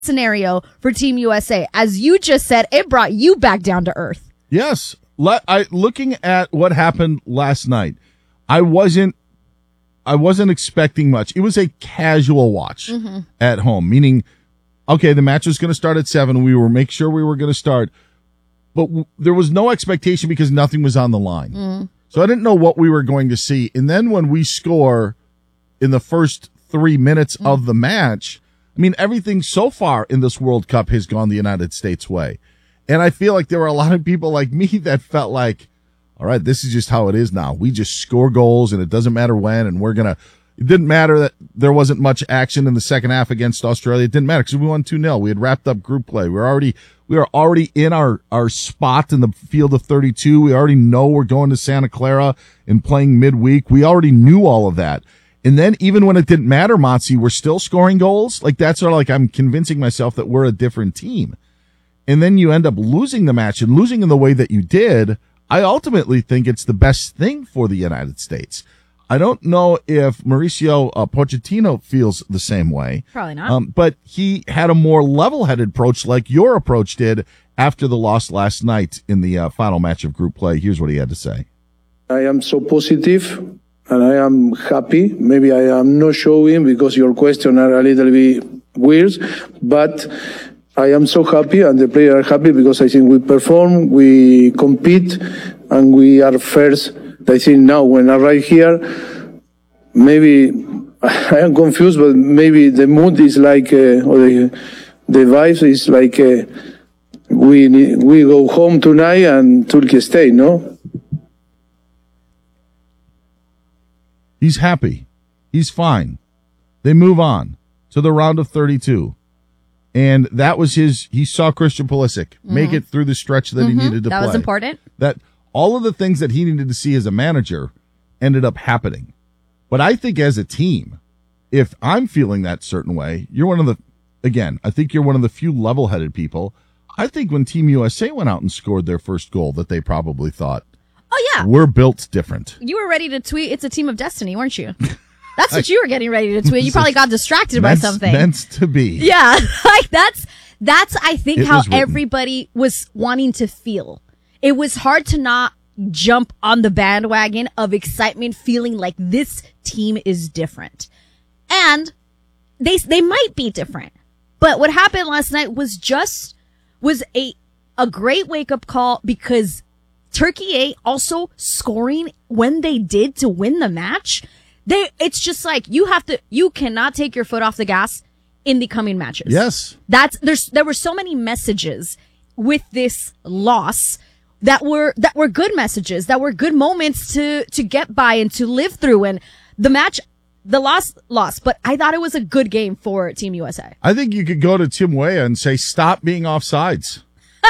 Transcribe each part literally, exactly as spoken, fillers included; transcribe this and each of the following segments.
scenario for Team U S A. As you just said, it brought you back down to earth. Yes. Let, I, looking at what happened last night, I wasn't I wasn't expecting much. It was a casual watch mm-hmm. at home, meaning, okay, the match was going to start at seven. We were make sure we were going to start, but w- there was no expectation because nothing was on the line. Mm. So I didn't know what we were going to see. And then when we score in the first three minutes mm. of the match, I mean, everything so far in this World Cup has gone the United States way. And I feel like there were a lot of people like me that felt like, all right, this is just how it is now. We just score goals, and it doesn't matter when, and we're going to – it didn't matter that there wasn't much action in the second half against Australia. It didn't matter because we won two nil. We had wrapped up group play. We were already we were already in our, our spot in the field of thirty-two. We already know we're going to Santa Clara and playing midweek. We already knew all of that. And then even when it didn't matter, Motzi, we're still scoring goals. Like, that's sort of like I'm convincing myself that we're a different team. And then you end up losing the match and losing in the way that you did. I ultimately think it's the best thing for the United States. I don't know if Mauricio uh, Pochettino feels the same way. Probably not. Um, but he had a more level-headed approach like your approach did after the loss last night in the uh, final match of group play. Here's what he had to say. I am so positive and I am happy. Maybe I am not showing because your questions are a little bit weird, but I am so happy and the players are happy because I think we perform, we compete, and we are first. I think now when I arrive here, maybe I am confused, but maybe the mood is like, uh, or the, the vibe is like, uh, we we go home tonight and Turkey stay, no? He's happy. He's fine. They move on to the round of thirty-two. And that was his, he saw Christian Pulisic mm-hmm. make it through the stretch that mm-hmm. he needed to that play. That was important. That all of the things that he needed to see as a manager ended up happening. But I think as a team, if I'm feeling that certain way, you're one of the, again, I think you're one of the few level-headed people. I think when Team U S A went out and scored their first goal that they probably thought, oh yeah, we're built different. You were ready to tweet, it's a team of destiny, weren't you? That's what you were getting ready to tweet. You probably got distracted by something. Meant to be. Yeah, like that's that's I think It how was written. everybody was wanting to feel. It was hard to not jump on the bandwagon of excitement, feeling like this team is different. And they they might be different. But what happened last night was just was a a great wake-up call because Turkey A also scoring when they did to win the match. They, it's just like you have to, you cannot take your foot off the gas in the coming matches. Yes. That's, there's, there were so many messages with this loss that were, that were good messages, that were good moments to, to get by and to live through. And the match, the loss, lost, but I thought it was a good game for Team U S A. I think you could go to Tim Weah and say, stop being offsides.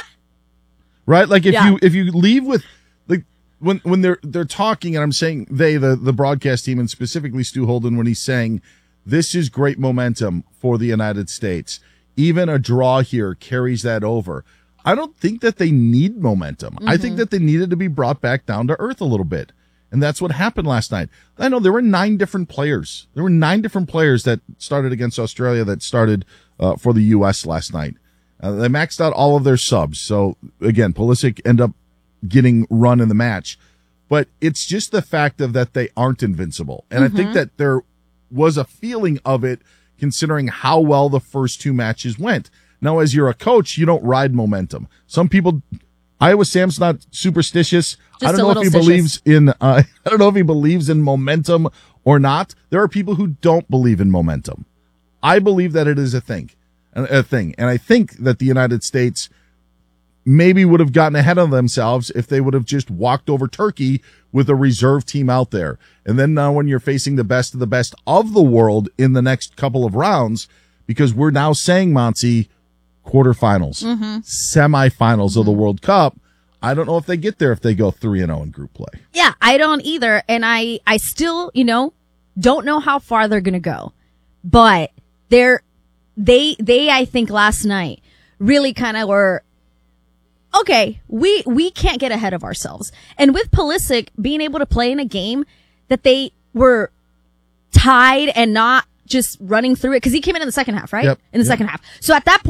Right? Like if Yeah. you, if you leave with, like, When when they're they're talking, and I'm saying they, the, the broadcast team, and specifically Stu Holden, when he's saying, this is great momentum for the United States. Even a draw here carries that over. I don't think that they need momentum. Mm-hmm. I think that they needed to be brought back down to earth a little bit. And that's what happened last night. I know there were nine different players. There were nine different players that started against Australia that started uh, for the U S last night. Uh, they maxed out all of their subs. So, again, Pulisic ended up getting run in the match, but it's just the fact of that they aren't invincible. And mm-hmm. I think that there was a feeling of it considering how well the first two matches went. Now, as you're a coach, you don't ride momentum. Some people, Iowa Sam's not superstitious. Just I don't know if he stitious. believes in, uh, I don't know if he believes in momentum or not. There are people who don't believe in momentum. I believe that it is a thing, a thing. And I think that the United States maybe would have gotten ahead of themselves if they would have just walked over Turkey with a reserve team out there. And then now when you're facing the best of the best of the world in the next couple of rounds, because we're now saying, Monty, quarterfinals, mm-hmm. semifinals mm-hmm. of the World Cup, I don't know if they get there if they go three and oh in group play. Yeah, I don't either. And I, I still, you know, don't know how far they're going to go. But they're, they, they, I think last night really kind of were, okay, we, we can't get ahead of ourselves. And with Pulisic being able to play in a game that they were tied and not just running through it because he came in in the second half, right? Yep. In the Yep. second half. So at that point,